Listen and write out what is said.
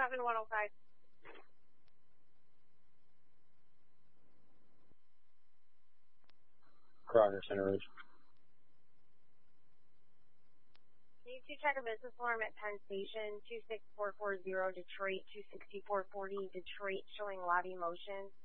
7105. Roger, Center Ridge. Need to check a business alarm at Penn Station, 26440 Detroit, 26440 Detroit, showing lobby motion.